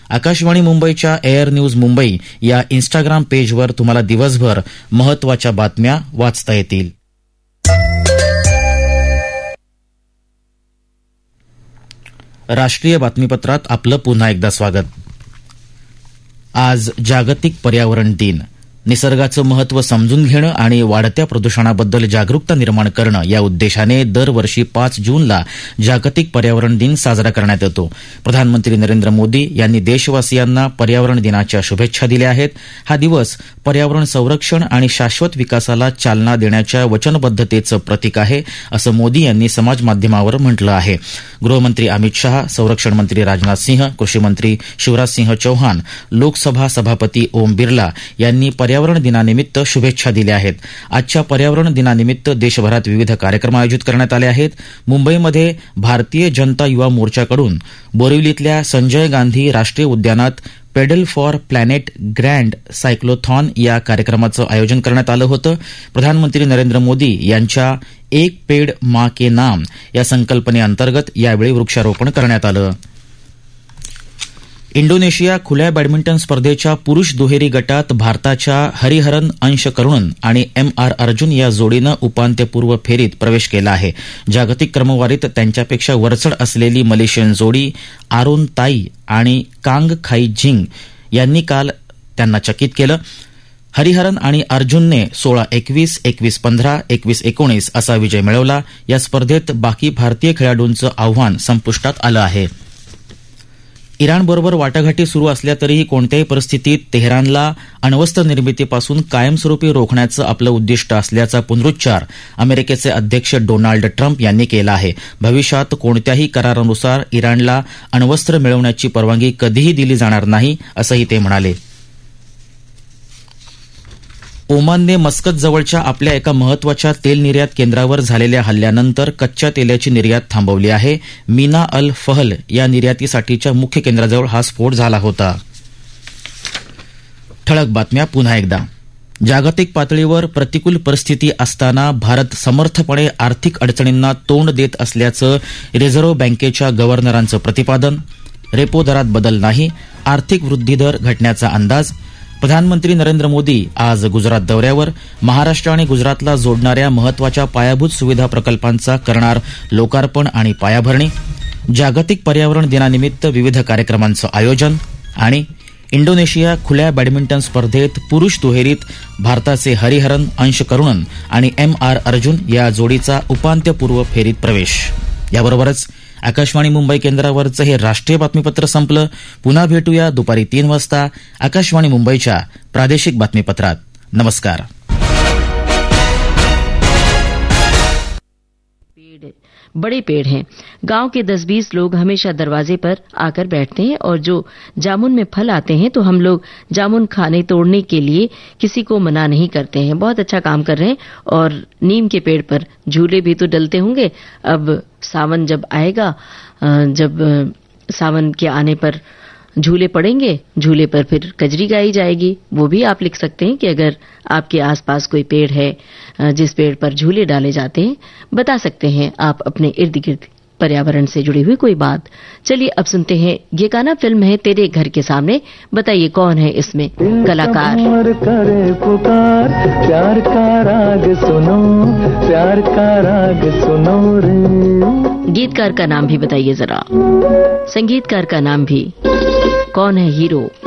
आकाशवाणी मुंबईच्या air news Mumbai या Instagram पेजवर तुम्हाला दिवसभर महत्त्वाच्या बातम्या वाचता येतील. राष्ट्रीय बातमीपत्रात आपलं पुन्हा एकदा स्वागत. आज जागतिक पर्यावरण दिन. निसर्गाचं महत्त्व समजून घेणं आणि वाढत्या प्रदूषणाबद्दल जागरूकता निर्माण करणं या उद्देशाने दरवर्षी 5 जूनला जागतिक पर्यावरण दिन साजरा करण्यात येतो. प्रधानमंत्री नरेंद्र मोदी यांनी देशवासियांना पर्यावरण दिनाच्या शुभेच्छा दिल्या आहेत. हा दिवस पर्यावरण संरक्षण आणि शाश्वत विकासाला चालना देण्याच्या वचनबद्धतेचं प्रतीक आहे, असं मोदी यांनी समाजमाध्यमावर म्हटलं आहे. गृहमंत्री अमित शहा, संरक्षण मंत्री राजनाथ सिंह, कृषीमंत्री शिवराजसिंह चौहान, लोकसभा सभापती ओम बिर्ला यांनी पर्यावरण दिनानिमित्त शुभेच्छा दिल्या आहेत. आजच्या पर्यावरण दिनानिमित्त देशभरात विविध कार्यक्रम आयोजित करण्यात आले आहेत. मुंबईमध्ये भारतीय जनता युवा मोर्चाकडून बोरिवलीतल्या संजय गांधी राष्ट्रीय उद्यानात pedal for planet grand cyclothon या कार्यक्रमाचं आयोजन करण्यात आलं होतं. प्रधानमंत्री नरेंद्र मोदी यांच्या एक पेड माँ के नाम या संकल्पनेअंतर्गत यावेळी वृक्षारोपण करण्यात आलं. इंडोनेशिया खुल्या बॅडमिंटन स्पर्धेच्या पुरुष दुहेरी गटात भारताच्या हरिहरन अंश करुणन आणि MR अर्जुन या जोडीनं उपांत्यपूर्व फेरीत प्रवेश केला आहे. जागतिक क्रमवारीत त्यांच्यापेक्षा वरचढ असलेली मलेशियन जोडी आरोन ताई आणि कांग खाई झिंग यांनी काल त्यांना चकित केलं. हरिहरन आणि अर्जुनने 16-21, 21-15, 21-19 असा विजय मिळवला. या स्पर्धेत बाकी भारतीय खेळाडूंचं आव्हान संपुष्टात आलं आहे. इराणबरोबर वाटाघाटी सुरू असल्या तरीही कोणत्याही परिस्थितीत तेहरानला अण्वस्त्र निर्मितीपासून कायमस्वरूपी रोखण्याचं आपलं उद्दिष्ट असल्याचा पुनरुच्चार अमेरिकेचे अध्यक्ष डोनाल्ड ट्रम्प यांनी केला आहे. भविष्यात कोणत्याही करारानुसार इराणला अण्वस्त्र मिळवण्याची परवानगी कधीही दिली जाणार नाही, असंही ते म्हणाले. ओमानने मस्कत जवळच्या आपल्या एका महत्त्वाच्या तेल निर्यात केंद्रावर झालेल्या हल्ल्यानंतर कच्च्या तेलाची निर्यात थांबवली आहे. मीना अल फहल या निर्यातीसाठीच्या मुख्य केंद्राजवळ हा स्फोट झाला होता. ठळक बातम्या पुन्हा एकदा. जागतिक पातळीवर प्रतिकूल परिस्थिती असताना भारत समर्थपणे आर्थिक अडचणींना तोंड देत असल्याचं रिझर्व्ह बँकेच्या गव्हर्नरांचं प्रतिपादन. रेपो दरात बदल नाही, आर्थिक वृद्धिदर घटण्याचा अंदाज. प्रधानमंत्री नरेंद्र मोदी आज गुजरात दौऱ्यावर. महाराष्ट्र आणि गुजरातला जोडणाऱ्या महत्त्वाच्या पायाभूत सुविधा प्रकल्पांचा करणार लोकार्पण आणि पायाभरणी. जागतिक पर्यावरण दिनानिमित्त विविध कार्यक्रमांचं आयोजन. आणि इंडोनेशिया खुल्या बॅडमिंटन स्पर्धेत पुरुष दुहेरीत भारताचे हरिहरन अंश करुणन आणि MR अर्जुन या जोडीचा उपांत्यपूर्व फेरीत प्रवेश. याबरोबरच आकाशवाणी मुंबई केंद्रावरचं हे राष्ट्रीय बातमीपत्र संपलं. पुन्हा भेटूया दुपारी 3 वाजता आकाशवाणी मुंबईच्या प्रादेशिक बातमीपत्रात. नमस्कार. बड़े पेड़ हैं. गांव के 10-20 लोग हमेशा दरवाजे पर आकर बैठते हैं और जो जामुन में फल आते हैं तो हम लोग जामुन खाने तोड़ने के लिए किसी को मना नहीं करते हैं. बहुत अच्छा काम कर रहे हैं. और नीम के पेड़ पर झूले भी तो डलते होंगे. अब सावन जब आएगा, जब सावन के आने पर झूले पड़ेंगे, झूले पर फिर कजरी गाई जाएगी. वो भी आप लिख सकते हैं कि अगर आपके आसपास कोई पेड़ है जिस पेड़ पर झूले डाले जाते हैं, बता सकते हैं आप अपने इर्द गिर्द पर्यावरण से जुड़ी हुई कोई बात. चलिए अब सुनते हैं ये गाना. फिल्म है तेरे घर के सामने. बताइए कौन है इसमें कलाकार. करे पुकार, प्यार का राग सुनो, प्यार का राग सुनो रे. गीतकार का नाम भी बताइए जरा. संगीतकार का नाम भी. कौन है हीरो.